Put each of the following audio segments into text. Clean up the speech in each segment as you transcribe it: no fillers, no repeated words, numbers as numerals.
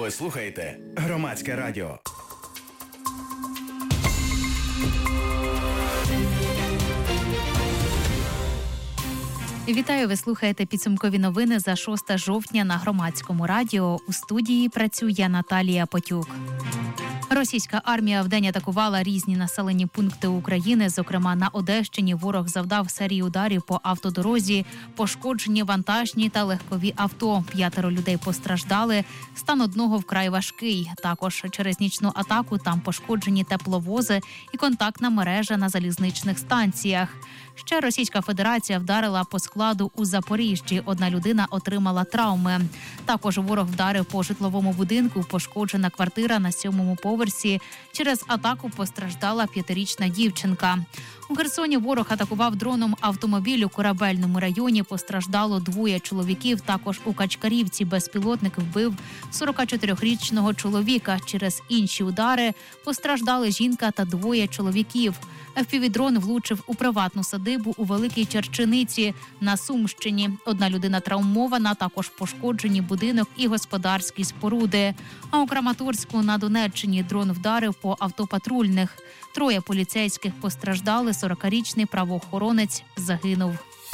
Ви слухаєте Громадське радіо. Вітаю, ви слухаєте підсумкові новини за 6 жовтня на Громадському радіо. У студії працює Наталія Потюк. Російська армія вдень атакувала різні населені пункти України. Зокрема, на Одещині ворог завдав серію ударів по автодорозі, пошкоджені вантажні та легкові авто. 5 людей постраждали, стан одного вкрай важкий. Також через нічну атаку там пошкоджені тепловози і контактна мережа на залізничних станціях. Ще Російська Федерація вдарила по складу у Запоріжжі. 1 людина отримала травми. Також ворог вдарив по житловому будинку. Пошкоджена квартира на 7-му поверсі. Через атаку постраждала 5-річна дівчинка. У Херсоні ворог атакував дроном автомобіль у Корабельному районі. Постраждало 2 чоловіків. Також у Качкарівці безпілотник вбив 44-річного чоловіка. Через інші удари постраждали жінка та 2 чоловіків. FPV-дрон влучив у приватну садибу у Великій Черчиниці на Сумщині. 1 людина травмована, також пошкоджені будинок і господарські споруди. А у Краматорську на Донеччині дрон вдарив по автопатрульних. 3 поліцейських постраждали, 40-річний правоохоронець загинув.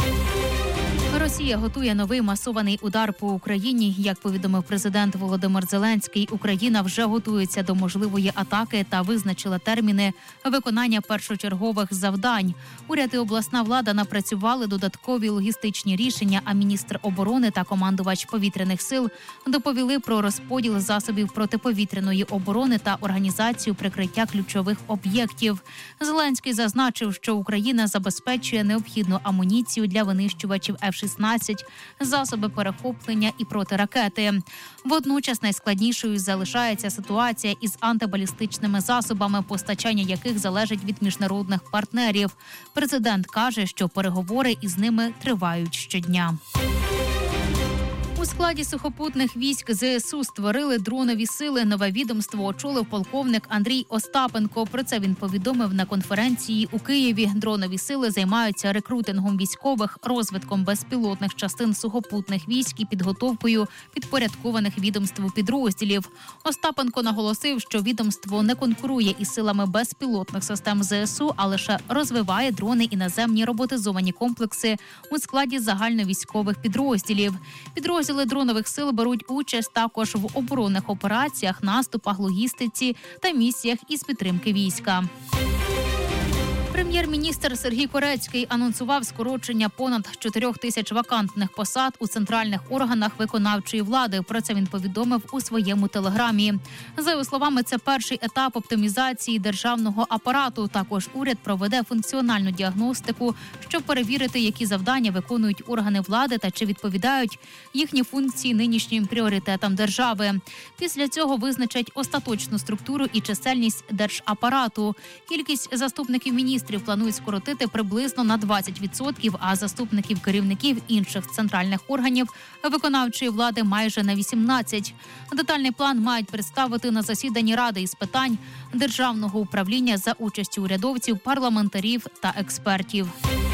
Росія готує новий масований удар по Україні. Як повідомив президент Володимир Зеленський, Україна вже готується до можливої атаки та визначила терміни виконання першочергових завдань. Уряд і обласна влада напрацювали додаткові логістичні рішення, а міністр оборони та командувач повітряних сил доповіли про розподіл засобів протиповітряної оборони та організацію прикриття ключових об'єктів. Зеленський зазначив, що Україна забезпечує необхідну амуніцію для винищувачів F-16, засоби перехоплення і протиракети. Водночас найскладнішою залишається ситуація із антибалістичними засобами, постачання яких залежить від міжнародних партнерів. Президент каже, що переговори із ними тривають щодня. У складі сухопутних військ ЗСУ створили дронові сили. Нове відомство очолив полковник Андрій Остапенко. Про це він повідомив на конференції у Києві. Дронові сили займаються рекрутингом військових, розвитком безпілотних частин сухопутних військ і підготовкою підпорядкованих відомству підрозділів. Остапенко наголосив, що відомство не конкурує із силами безпілотних систем ЗСУ, а лише розвиває дрони і наземні роботизовані комплекси у складі загальновійськових підрозділів. Підрозділи дронових сил беруть участь також в оборонних операціях, наступах, логістиці та місіях із підтримки війська. Прем'єр-міністр Сергій Корецький анонсував скорочення понад 4 тисяч вакантних посад у центральних органах виконавчої влади. Про це він повідомив у своєму телеграмі. За його словами, це перший етап оптимізації державного апарату. Також уряд проведе функціональну діагностику, щоб перевірити, які завдання виконують органи влади та чи відповідають їхні функції нинішнім пріоритетам держави. Після цього визначать остаточну структуру і чисельність держапарату. Кількість заступників міністрів планують скоротити приблизно на 20%, а заступників керівників інших центральних органів виконавчої влади майже на 18%. Детальний план мають представити на засіданні Ради із питань державного управління за участю урядовців, парламентарів та експертів.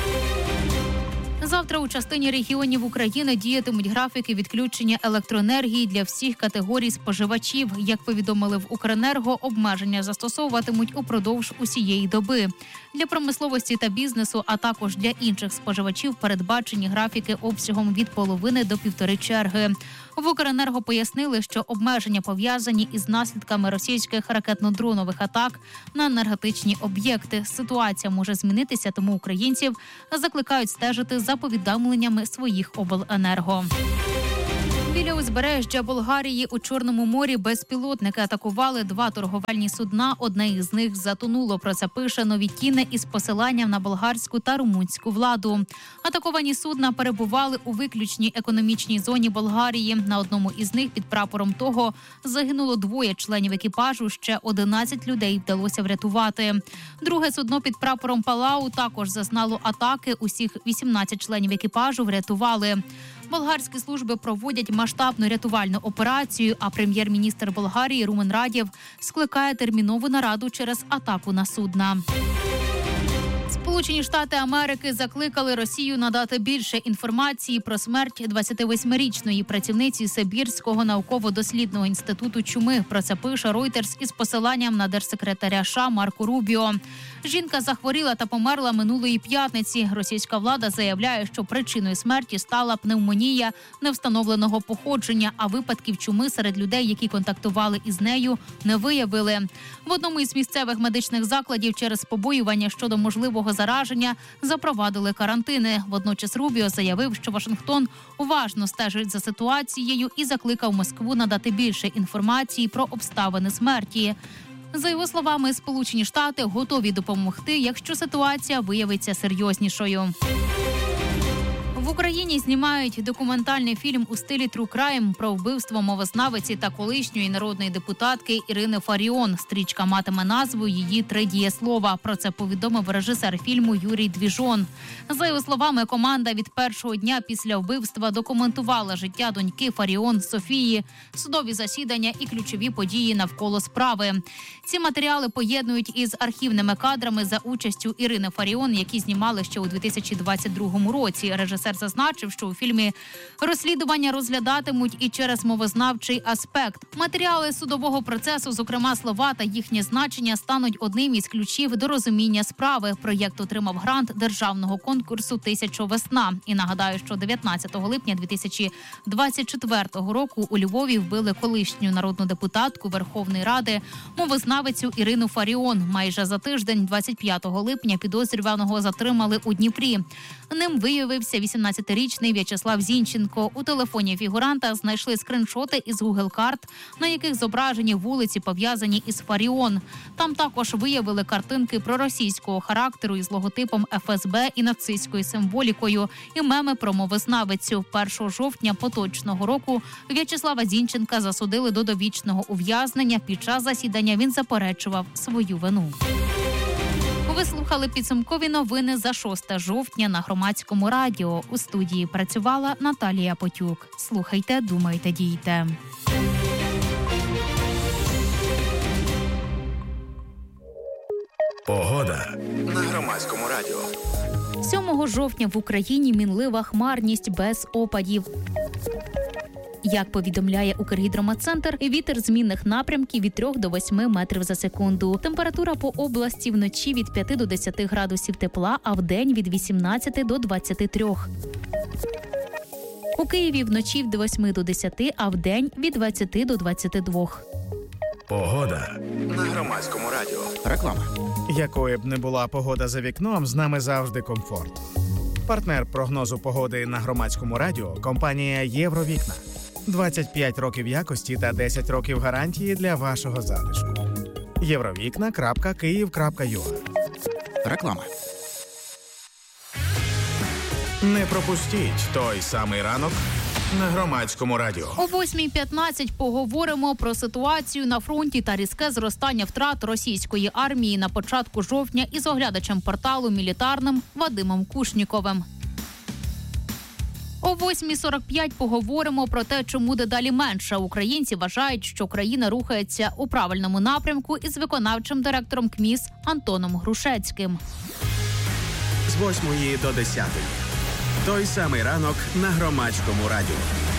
Завтра у частині регіонів України діятимуть графіки відключення електроенергії для всіх категорій споживачів. Як повідомили в Укренерго, обмеження застосовуватимуть упродовж усієї доби. Для промисловості та бізнесу, а також для інших споживачів передбачені графіки обсягом від половини до 1,5 черги. В Укренерго пояснили, що обмеження пов'язані із наслідками російських ракетно-дронових атак на енергетичні об'єкти. Ситуація може змінитися, тому українців закликають стежити за повідомленнями своїх обленерго. Біля узбережжя Болгарії у Чорному морі безпілотники атакували 2 торговельні судна. Одне із них затонуло. Про це пише «Нові Тіни» із посиланням на болгарську та румунську владу. Атаковані судна перебували у виключній економічній зоні Болгарії. На одному із них під прапором того загинуло 2 членів екіпажу, ще 11 людей вдалося врятувати. Друге судно під прапором Палау також зазнало атаки. Усіх 18 членів екіпажу врятували. Болгарські служби проводять масштабну рятувальну операцію, а прем'єр-міністр Болгарії Румен Радєв скликає термінову нараду через атаку на судна. Сполучені Штати Америки закликали Росію надати більше інформації про смерть 28-річної працівниці Сибірського науково-дослідного інституту чуми. Про це пише Reuters із посиланням на держсекретаря США Марко Рубіо. Жінка захворіла та померла минулої п'ятниці. Російська влада заявляє, що причиною смерті стала пневмонія невстановленого походження, а випадків чуми серед людей, які контактували із нею, не виявили. В одному із місцевих медичних закладів через побоювання щодо можливого зараження запровадили карантини. Водночас Рубіо заявив, що Вашингтон уважно стежить за ситуацією і закликав Москву надати більше інформації про обставини смерті. За його словами, Сполучені Штати готові допомогти, якщо ситуація виявиться серйознішою. В Україні знімають документальний фільм у стилі True Crime про вбивство мовознавиці та колишньої народної депутатки Ірини Фаріон. Стрічка матиме назву «Її 3 дієслова». Про це повідомив режисер фільму Юрій Двіжон. За його словами, команда від першого дня після вбивства документувала життя доньки Фаріон Софії, судові засідання і ключові події навколо справи. Ці матеріали поєднують із архівними кадрами за участю Ірини Фаріон, які знімали ще у 2022 році. Режисер зазначив, що у фільмі розслідування розглядатимуть і через мовознавчий аспект. Матеріали судового процесу, зокрема слова та їхнє значення, стануть одним із ключів до розуміння справи. Проєкт отримав грант державного конкурсу «1000 весна». І нагадаю, що 19 липня 2024 року у Львові вбили колишню народну депутатку Верховної Ради, мовознавицю Ірину Фаріон. Майже за тиждень, 25 липня, підозрюваного затримали у Дніпрі. Ним виявився 18-річний В'ячеслав Зінченко. У телефоні фігуранта знайшли скриншоти із Google карт, на яких зображені вулиці, пов'язані із Фаріон. Там також виявили картинки проросійського характеру із логотипом ФСБ і нацистською символікою і меми про мовознавицю. 1 жовтня поточного року В'ячеслава Зінченка засудили до довічного ув'язнення. Під час засідання він заперечував свою вину. Ви слухали підсумкові новини за 6 жовтня на Громадському радіо. У студії працювала Наталія Потюк. Слухайте, думайте, дійте. Погода на Громадському радіо. 7 жовтня в Україні мінлива хмарність без опадів. Як повідомляє Укргідрометцентр, вітер змінних напрямків від 3 до 8 метрів за секунду. Температура по області вночі від 5 до 10 градусів тепла, а вдень від 18 до 23. У Києві вночі від 8 до 10, а вдень від 20 до 22. Погода на Громадському радіо. Реклама. Якою б не була погода за вікном, з нами завжди комфорт. Партнер прогнозу погоди на Громадському радіо – компанія «Євровікна». 25 років якості та 10 років гарантії для вашого затишку. Євровікна.Київ.ua. Реклама. Не пропустіть той самий ранок на Громадському радіо. О 8:15 поговоримо про ситуацію на фронті та різке зростання втрат російської армії на початку жовтня із оглядачем порталу «Мілітарним» Вадимом Кушніковим. О 8:45 поговоримо про те, чому дедалі менше українці вважають, що країна рухається у правильному напрямку із виконавчим директором КМІС Антоном Грушецьким. З 8 до 10. Той самий ранок на Громадському радіо.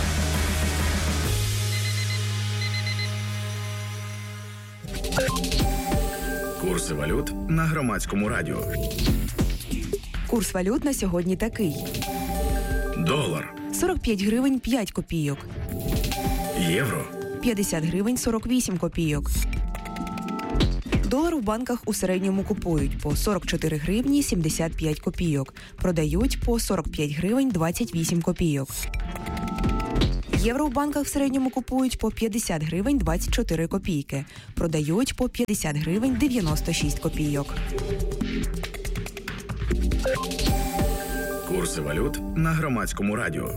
Курси валют на Громадському радіо. Курс валют на сьогодні такий. Долар. 45 гривень 5 копійок. Євро. 50 гривень 48 копійок. Долар в банках у середньому купують по 44 гривні 75 копійок. Продають по 45 гривень 28 копійок. Євро в банках в середньому купують по 50 гривень 24 копійки. Продають по 50 гривень 96 копійок. Курси валют на Громадському радіо.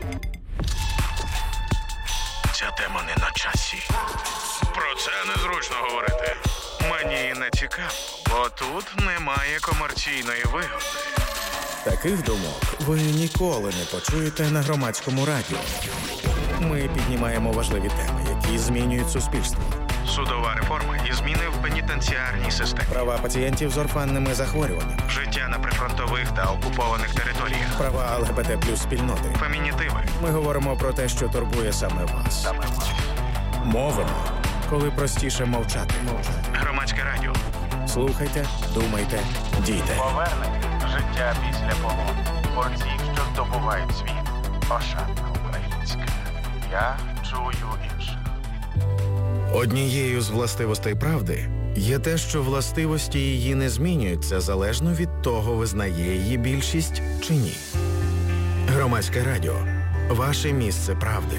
Ця тема не на часі. Про це незручно говорити. Мені не цікаво, бо тут немає комерційної вигоди. Таких думок ви ніколи не почуєте на Громадському радіо. Ми піднімаємо важливі теми, які змінюють суспільство. судова реформа і зміни в пенітенціарній системі, Права пацієнтів з орфанними захворюваннями. життя на прифронтових та окупованих територіях, Права ЛГБТ плюс спільноти. фемінітиви. Ми говоримо про те, що турбує саме вас. Мовимо, коли простіше мовчати. Громадське радіо. Слухайте, думайте, дійте. Повернення. Життя після полону. Борців, що здобувають світ. Ошатна українська. Я чую інших. Однією з властивостей правди є те, що властивості її не змінюються залежно від того, визнає її більшість чи ні. Громадське радіо. Ваше місце правди.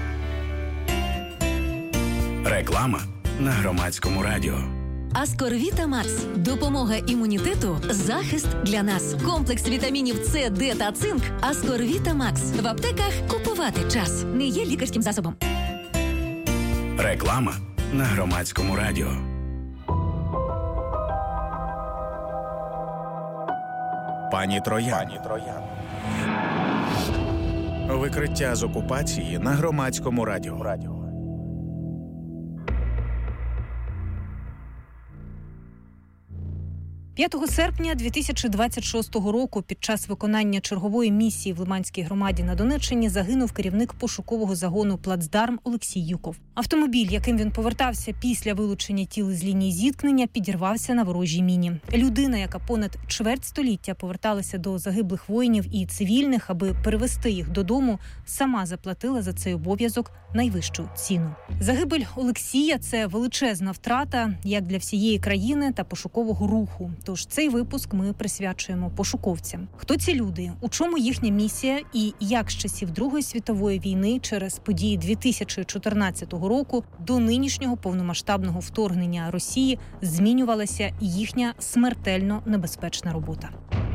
Реклама на Громадському радіо. Аскорвіта Макс. Допомога імунітету, захист для нас. Комплекс вітамінів С, Д та цинк. Аскорвіта Макс. В аптеках купувати час. Не є лікарським засобом. Реклама на Громадському радіо. Пані Троян. Викриття з окупації на Громадському радіо. 5 серпня 2026 року під час виконання чергової місії в Лиманській громаді на Донеччині загинув керівник пошукового загону «Плацдарм» Олексій Юков. Автомобіль, яким він повертався після вилучення тіл з лінії зіткнення, підірвався на ворожій міні. Людина, яка понад чверть століття поверталася до загиблих воїнів і цивільних, аби перевести їх додому, сама заплатила за цей обов'язок найвищу ціну. Загибель Олексія – це величезна втрата як для всієї країни та пошукового руху. Тож цей випуск ми присвячуємо пошуковцям. Хто ці люди, у чому їхня місія і як з часів Другої світової війни через події 2014 року до нинішнього повномасштабного вторгнення Росії змінювалася їхня смертельно небезпечна робота.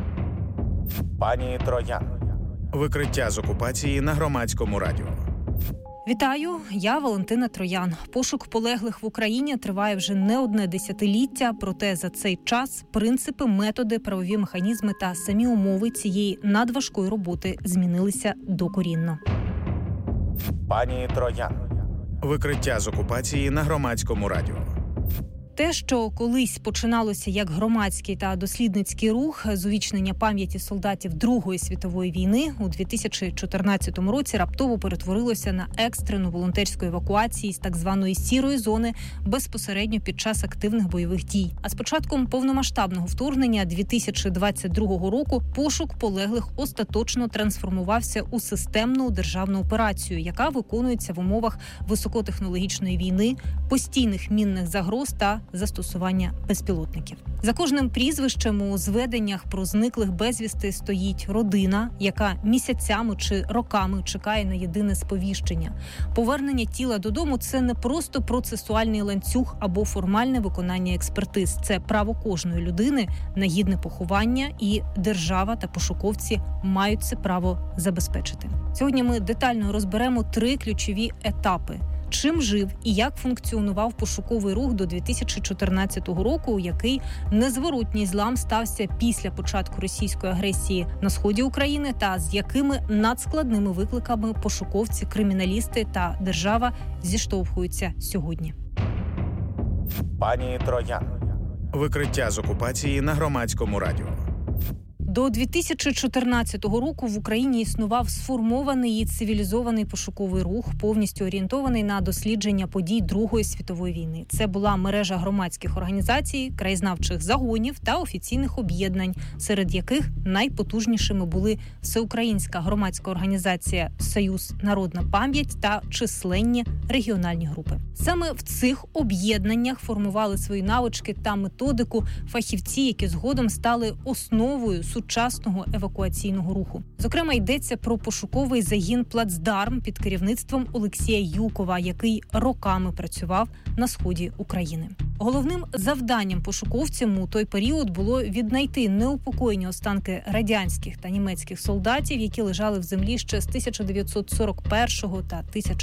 Пані Троян. Викриття з окупації на Громадському радіо. Вітаю, я Валентина Троян. Пошук полеглих в Україні триває вже не одне десятиліття, проте за цей час принципи, методи, правові механізми та самі умови цієї надважкої роботи змінилися докорінно. Пані Троян. Викриття з окупації на Громадському радіо. Те, що колись починалося як громадський та дослідницький рух з увічнення пам'яті солдатів Другої світової війни, у 2014 році раптово перетворилося на екстрену волонтерську евакуацію з так званої «сірої зони» безпосередньо під час активних бойових дій. А з початком повномасштабного вторгнення 2022 року пошук полеглих остаточно трансформувався у системну державну операцію, яка виконується в умовах високотехнологічної війни, постійних мінних загроз та застосування безпілотників. За кожним прізвищем у зведеннях про зниклих безвісти стоїть родина, яка місяцями чи роками чекає на єдине сповіщення. Повернення тіла додому – це не просто процесуальний ланцюг або формальне виконання експертиз. Це право кожної людини на гідне поховання, і держава та пошуковці мають це право забезпечити. Сьогодні ми детально розберемо 3 ключові етапи. Чим жив і як функціонував пошуковий рух до 2014 року, який незворотній злам стався після початку російської агресії на сході України, та з якими надскладними викликами пошуковці, криміналісти та держава зіштовхуються сьогодні. Пані Троян. Викриття з окупації на Громадському радіо. До 2014 року в Україні існував сформований і цивілізований пошуковий рух, повністю орієнтований на дослідження подій Другої світової війни. Це була мережа громадських організацій, краєзнавчих загонів та офіційних об'єднань, серед яких найпотужнішими були Всеукраїнська громадська організація «Союз Народна пам'ять» та численні регіональні групи. Саме в цих об'єднаннях формували свої навички та методику фахівці, які згодом стали основою сучасного евакуаційного руху. Зокрема, йдеться про пошуковий загін «Плацдарм» під керівництвом Олексія Юкова, який роками працював на сході України. Головним завданням пошуковцям у той період було віднайти неупокоєні останки радянських та німецьких солдатів, які лежали в землі ще з 1941 та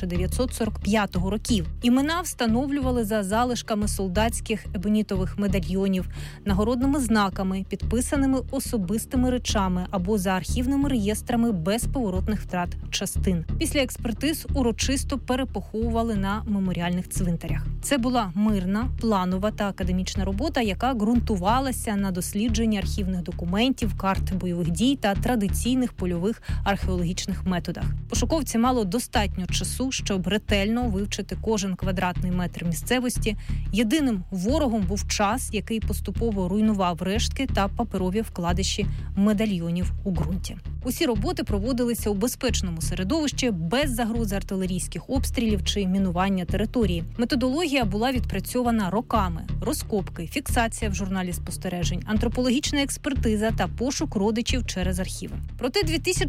1945 років. Імена встановлювали за залишками солдатських ебонітових медальйонів, нагородними знаками, підписаними особистими речами або за архівними реєстрами безповоротних втрат частин. Після експертиз урочисто перепоховували на меморіальних цвинтарях. Це була мирна, планова та академічна робота, яка ґрунтувалася на дослідженні архівних документів, карт бойових дій та традиційних польових археологічних методах. Пошуковці мало достатньо часу, щоб ретельно вивчити кожен квадратний метр місцевості. Єдиним ворогом був час, який поступово руйнував рештки та паперові вкладиші медальйонів у ґрунті. Усі роботи проводилися у безпечному середовищі, без загрози артилерійських обстрілів чи мінування території. Методологія була відпрацьована роками. Розкопки, фіксація в журналі спостережень, антропологічна експертиза та пошук родичів через архіви. Проте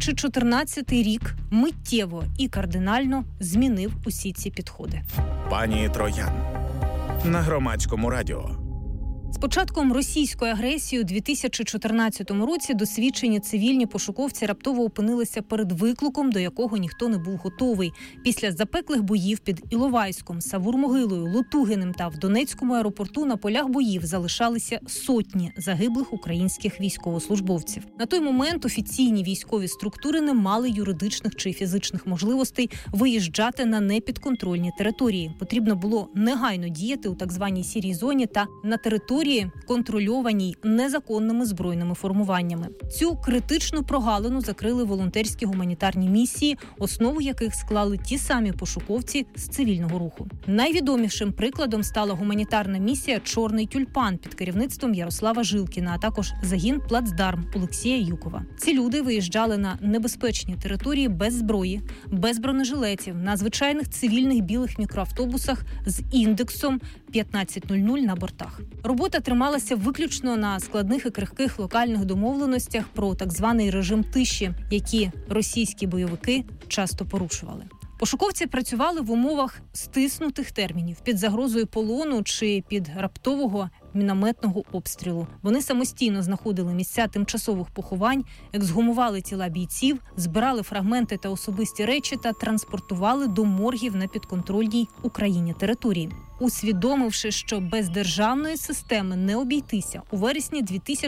2014 рік миттєво і кардинально змінив усі ці підходи. Пані Троян на Громадському радіо. З початком російської агресії у 2014 році досвідчені цивільні пошуковці раптово опинилися перед викликом, до якого ніхто не був готовий. Після запеклих боїв під Іловайськом, Савур-Могилою, Лутугиним та в Донецькому аеропорту на полях боїв залишалися сотні загиблих українських військовослужбовців. На той момент офіційні військові структури не мали юридичних чи фізичних можливостей виїжджати на непідконтрольні території. Потрібно було негайно діяти у так званій сірій зоні та на території, контрольованій незаконними збройними формуваннями. Цю критичну прогалину закрили волонтерські гуманітарні місії, основу яких склали ті самі пошуковці з цивільного руху. Найвідомішим прикладом стала гуманітарна місія «Чорний тюльпан» під керівництвом Ярослава Жилкіна, а також загін «Плацдарм» Олексія Юкова. Ці люди виїжджали на небезпечні території без зброї, без бронежилетів, на звичайних цивільних білих мікроавтобусах з індексом 1500 на бортах. Робота трималася виключно на складних і крихких локальних домовленостях про так званий режим тиші, які російські бойовики часто порушували. Пошуковці працювали в умовах стиснутих термінів, під загрозою полону чи під раптового мінометного обстрілу. Вони самостійно знаходили місця тимчасових поховань, ексгумували тіла бійців, збирали фрагменти та особисті речі та транспортували до моргів на підконтрольній Україні території. Усвідомивши, що без державної системи не обійтися, у вересні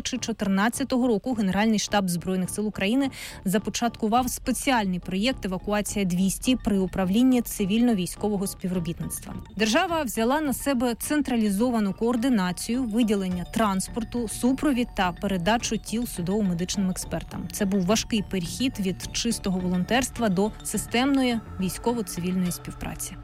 2014 року Генеральний штаб Збройних сил України започаткував спеціальний проєкт «Евакуація-200» при управлінні цивільно-військового співробітництва. Держава взяла на себе централізовану координацію, виділення транспорту, супровід та передачу тіл судово-медичним експертам. Це був важкий перехід від чистого волонтерства до системної військово-цивільної співпраці.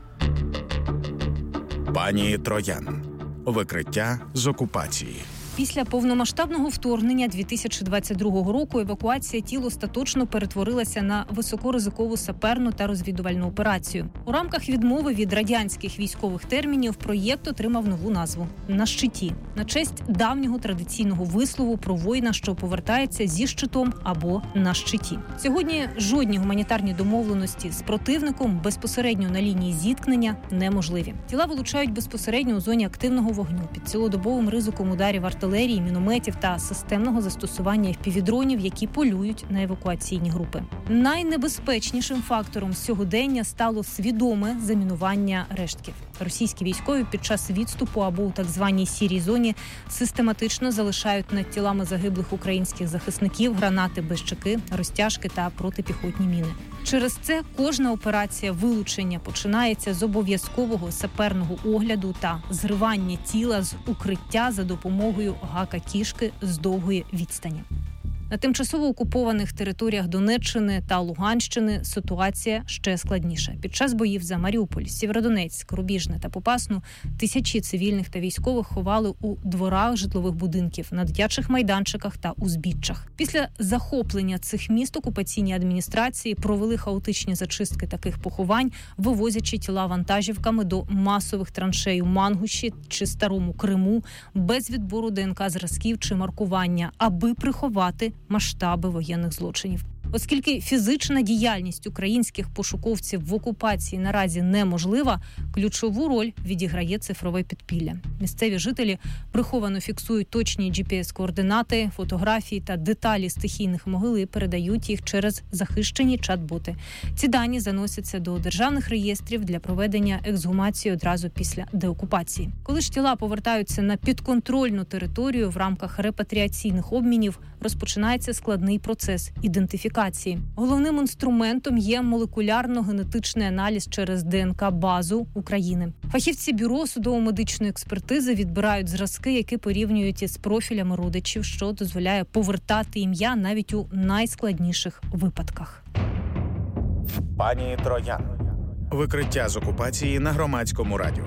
Пані Троян. Викриття з окупації. Після повномасштабного вторгнення 2022 року евакуація тіл остаточно перетворилася на високоризикову саперну та розвідувальну операцію. У рамках відмови від радянських військових термінів проєкт отримав нову назву «На щиті» на честь давнього традиційного вислову про воїна, що повертається зі щитом або на щиті. Сьогодні жодні гуманітарні домовленості з противником безпосередньо на лінії зіткнення неможливі. Тіла вилучають безпосередньо у зоні активного вогню під цілодобовим ризиком ударів артилерії, мінометів та системного застосування FPV-дронів, які полюють на евакуаційні групи. Найнебезпечнішим фактором сьогодення стало свідоме замінування рештків. Російські військові під час відступу або у так званій сірій зоні систематично залишають над тілами загиблих українських захисників гранати без чеки, розтяжки та протипіхотні міни. Через це кожна операція вилучення починається з обов'язкового саперного огляду та зривання тіла з укриття за допомогою гака-кішки з довгої відстані. На тимчасово окупованих територіях Донеччини та Луганщини ситуація ще складніша. Під час боїв за Маріуполь, Сєвєродонецьк, Рубіжне та Попасну тисячі цивільних та військових ховали у дворах житлових будинків, на дитячих майданчиках та узбіччях. Після захоплення цих міст окупаційні адміністрації провели хаотичні зачистки таких поховань, вивозячи тіла вантажівками до масових траншей у Мангуші чи Старому Криму без відбору ДНК-зразків чи маркування, аби приховати масштаби воєнних злочинів. Оскільки фізична діяльність українських пошуковців в окупації наразі неможлива, ключову роль відіграє цифрове підпілля. Місцеві жителі приховано фіксують точні GPS-координати, фотографії та деталі стихійних могил і передають їх через захищені чат-боти. Ці дані заносяться до державних реєстрів для проведення ексгумації одразу після деокупації. Коли ж тіла повертаються на підконтрольну територію в рамках репатріаційних обмінів, розпочинається складний процес ідентифікації. Головним інструментом є молекулярно-генетичний аналіз через ДНК-базу України. Фахівці Бюро судово-медичної експертизи відбирають зразки, які порівнюють із профілями родичів, що дозволяє повертати ім'я навіть у найскладніших випадках. Пані Троян. Викриття з окупації на Громадському радіо.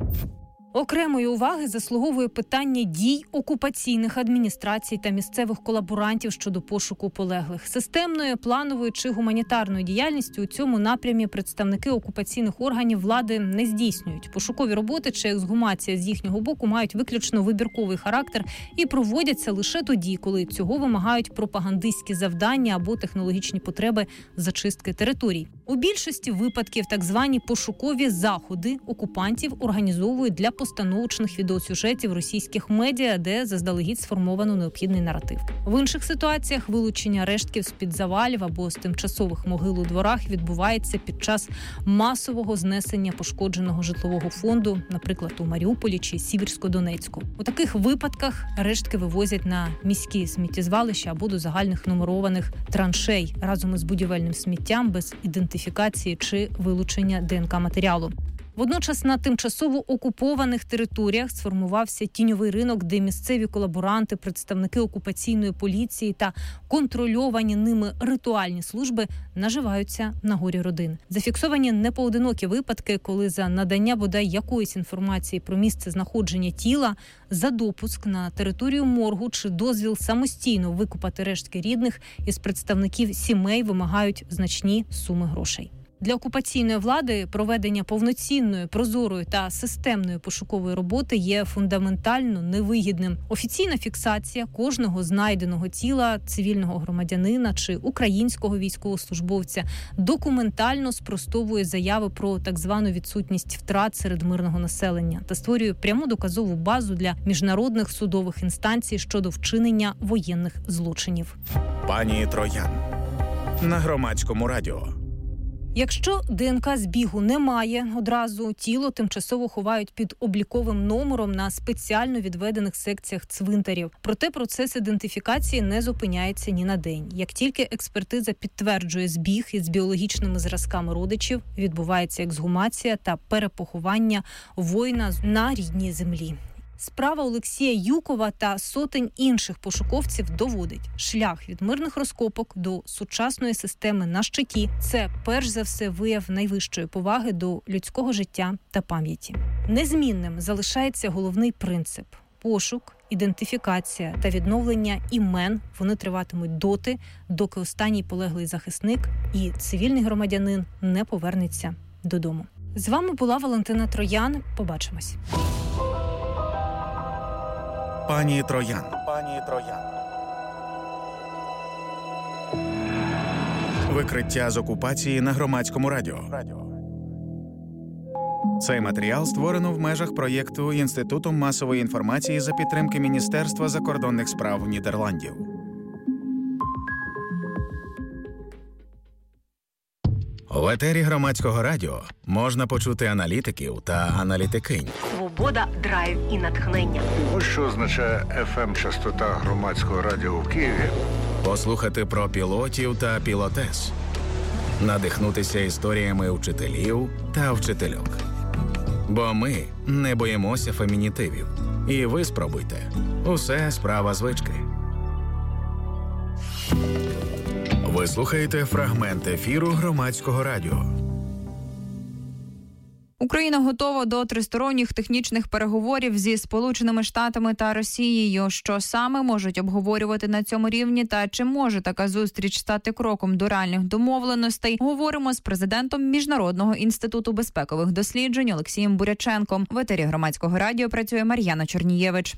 Окремої уваги заслуговує питання дій окупаційних адміністрацій та місцевих колаборантів щодо пошуку полеглих. Системною, плановою чи гуманітарною діяльністю у цьому напрямі представники окупаційних органів влади не здійснюють. Пошукові роботи чи ексгумація з їхнього боку мають виключно вибірковий характер і проводяться лише тоді, коли цього вимагають пропагандистські завдання або технологічні потреби зачистки територій. У більшості випадків так звані пошукові заходи окупантів організовують для постановочних відеосюжетів російських медіа, де заздалегідь сформовано необхідний наратив. В інших ситуаціях вилучення рештків з-під завалів або з тимчасових могил у дворах відбувається під час масового знесення пошкодженого житлового фонду, наприклад, у Маріуполі чи Сіверсько-Донецьку. У таких випадках рештки вивозять на міські сміттєзвалища або до загальних нумерованих траншей разом із будівельним сміттям без ідентифікації чи вилучення ДНК-матеріалу. Водночас на тимчасово окупованих територіях сформувався тіньовий ринок, де місцеві колаборанти, представники окупаційної поліції та контрольовані ними ритуальні служби наживаються на горі родин. Зафіксовані непоодинокі випадки, коли за надання бодай якоїсь інформації про місце знаходження тіла, за допуск на територію моргу чи дозвіл самостійно викопати рештки рідних із представників сімей вимагають значні суми грошей. Для окупаційної влади проведення повноцінної, прозорої та системної пошукової роботи є фундаментально невигідним. Офіційна фіксація кожного знайденого тіла цивільного громадянина чи українського військовослужбовця документально спростовує заяви про так звану відсутність втрат серед мирного населення та створює пряму доказову базу для міжнародних судових інстанцій щодо вчинення воєнних злочинів. Пані Троян. На Громадському радіо. Якщо ДНК-збігу немає, одразу тіло тимчасово ховають під обліковим номером на спеціально відведених секціях цвинтарів. Проте процес ідентифікації не зупиняється ні на день. Як тільки експертиза підтверджує збіг із біологічними зразками родичів, відбувається ексгумація та перепоховання воїна на рідній землі. Справа Олексія Юкова та сотень інших пошуковців доводить, шлях від мирних розкопок до сучасної системи на щиті – це перш за все вияв найвищої поваги до людського життя та пам'яті. Незмінним залишається головний принцип – пошук, ідентифікація та відновлення імен. Вони триватимуть доти, доки останній полеглий захисник і цивільний громадянин не повернеться додому. З вами була Валентина Троян. Побачимось. Пані Троян. Пані Троян. Викриття з окупації на Громадському радіо. Цей матеріал створено в межах проєкту Інститутом масової інформації за підтримки Міністерства закордонних справ Нідерландів. В етері Громадського радіо можна почути аналітиків та аналітикинь. Свобода, драйв і натхнення. Ось що означає FM-частота Громадського радіо в Києві. Послухати про пілотів та пілотес. Надихнутися історіями вчителів та вчительок. Бо ми не боїмося фемінітивів. І ви спробуйте. Усе справа звички. Ви слухаєте фрагмент ефіру Громадського радіо. Україна готова до тристоронніх технічних переговорів зі Сполученими Штатами та Росією. Що саме можуть обговорювати на цьому рівні та чи може така зустріч стати кроком до реальних домовленостей, говоримо з президентом Міжнародного інституту безпекових досліджень Олексієм Буряченком. В етері Громадського радіо працює Мар'яна Чорнієвич.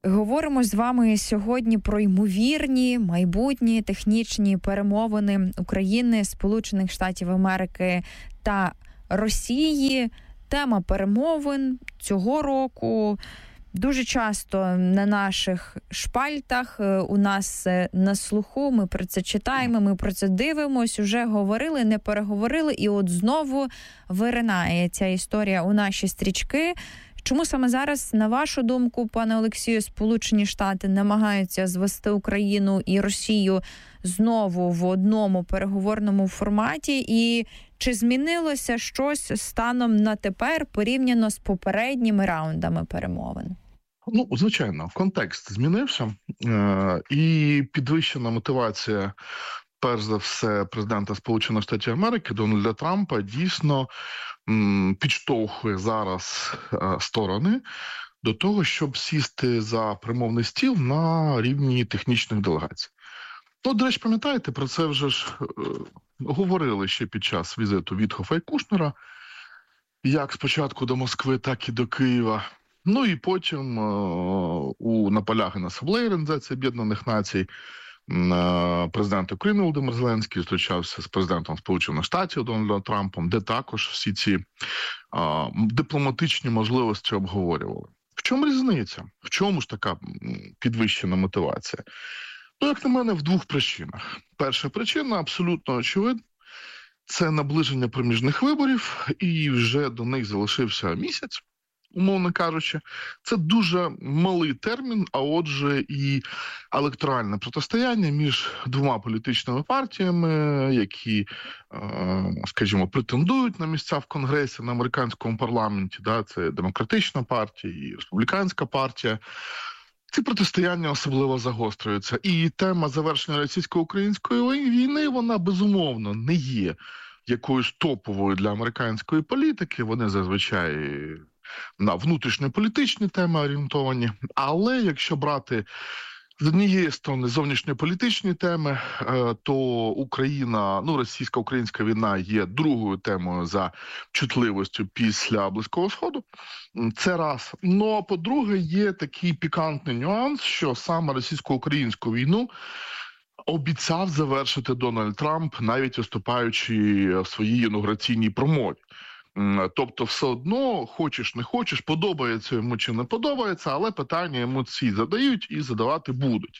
Говоримо з вами сьогодні про ймовірні майбутні технічні перемовини України, Сполучених Штатів Америки та Росії. Тема перемовин цього року дуже часто на наших шпальтах, у нас на слуху, ми про це читаємо, ми про це дивимось, уже говорили, не переговорили, і от знову виринає ця історія у наші стрічки. Чому саме зараз, на вашу думку, пане Олексію, Сполучені Штати намагаються звести Україну і Росію знову в одному переговорному форматі? І чи змінилося щось станом на тепер порівняно з попередніми раундами перемовин? Ну, звичайно, контекст змінився, і підвищена мотивація, перш за все, президента Сполучених Штатів Америки Дональда Трампа дійсно підштовхує зараз сторони до того, щоб сісти за перемовний стіл на рівні технічних делегацій. Ну, до речі, пам'ятаєте, про це вже ж говорили ще під час візиту Вітхофа і Кушнера, як спочатку до Москви, так і до Києва. Ну і потім на полях Асамблеї Організації Об'єднаних Націй президент України Володимир Зеленський зустрічався з президентом Сполучених Штатів Дональдом Трампом, де також всі ці дипломатичні можливості обговорювали. В чому різниця? В чому ж така підвищена мотивація? Ну, як на мене, в двох причинах. Перша причина абсолютно очевидна. Це наближення проміжних виборів, і вже до них залишився місяць, умовно кажучи. Це дуже малий термін, а отже і електоральне протистояння між двома політичними партіями, які, скажімо, претендують на місця в Конгресі, на американському парламенті. Да? Це Демократична партія і Республіканська партія. Ці протистояння особливо загострюються. І тема завершення російсько-української війни, вона безумовно не є якоюсь топовою для американської політики. Вони зазвичай на внутрішньополітичні теми орієнтовані. Але якщо брати з однієї сторони зовнішньополітичні теми, то Україна, російсько-українська війна є другою темою за чутливостю після Близького Сходу. Це раз. Ну, а по-друге, є такий пікантний нюанс, що саме російсько-українську війну обіцяв завершити Дональд Трамп, навіть виступаючи в своїй інаугураційній промові. Тобто все одно, хочеш не хочеш, подобається йому чи не подобається, але питання йому ці задають і задавати будуть.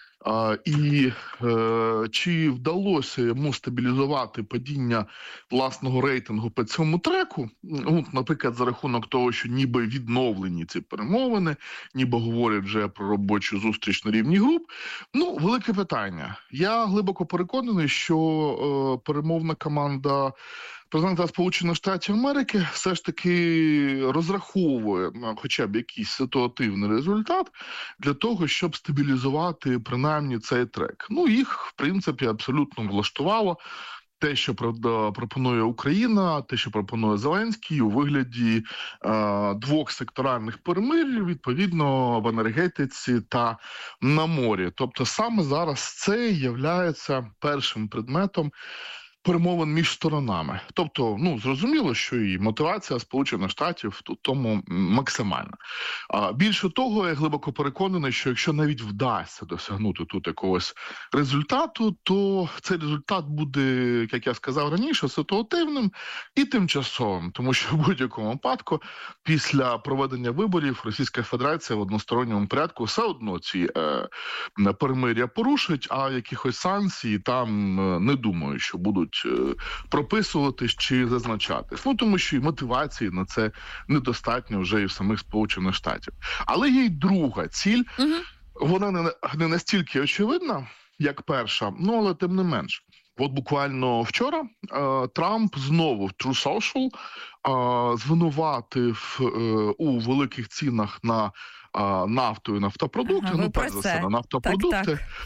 Чи вдалося йому стабілізувати падіння власного рейтингу по цьому треку? Наприклад, за рахунок того, що ніби відновлені ці перемовини, ніби говорять вже про робочу зустріч на рівні груп. Велике питання. Я глибоко переконаний, що перемовна команда президента Сполучених Штатів Америки все ж таки розраховує на хоча б якийсь ситуативний результат для того, щоб стабілізувати принаймні цей трек. Їх, в принципі, абсолютно влаштувало те, що пропонує Україна, те, що пропонує Зеленський у вигляді двох секторальних перемир'їв, відповідно, в енергетиці та на морі. Тобто саме зараз це являється першим предметом перемовин між сторонами. Тобто, зрозуміло, що і мотивація Сполучених Штатів тут тому максимальна. Більше того, я глибоко переконаний, що якщо навіть вдасться досягнути тут якогось результату, то цей результат буде, як я сказав раніше, ситуативним і тимчасовим. Тому що в будь-якому випадку після проведення виборів Російська Федерація в односторонньому порядку все одно ці перемир'я порушить, а якихось санкцій там не думаю, що будуть прописуватись чи зазначатись. Тому що і мотивації на це недостатньо вже і в самих Сполучених Штатів. Але є й друга ціль. Вона не настільки очевидна, як перша, але тим не менш. От буквально вчора Трамп знову в True Social звинуватив у великих цінах на нафту і нафтопродукти, перш за все на нафтопродукти. Так.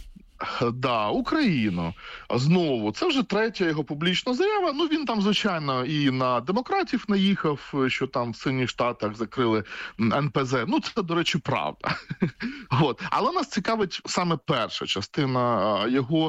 Да, Україно. Знову, це вже третя його публічна заява. Ну, він там, звичайно, і на демократів наїхав, що там в Синіх Штатах закрили НПЗ. Ну, це, до речі, правда. От. Але нас цікавить саме перша частина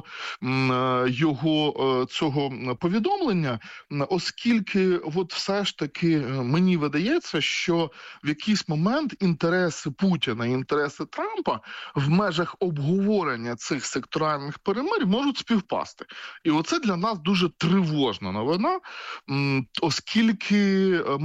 його цього повідомлення, оскільки от все ж таки мені видається, що в якийсь момент інтереси Путіна і інтереси Трампа в межах обговорення цих секторальних перемир'їв можуть співпасти. І оце для нас дуже тривожна новина, оскільки